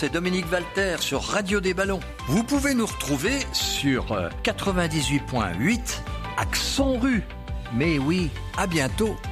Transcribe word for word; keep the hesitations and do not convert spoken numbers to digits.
c'est Dominique Valter sur Radio des Ballons. Vous pouvez nous retrouver sur quatre-vingt-dix-huit virgule huit Accent Rue. Mais oui, à bientôt.